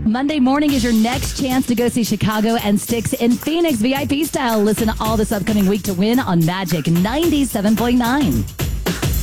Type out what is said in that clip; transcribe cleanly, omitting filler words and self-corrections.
Monday morning is your next chance to go see Chicago and Styx in Phoenix VIP style. Listen to all this upcoming week to win on Magic 97.9.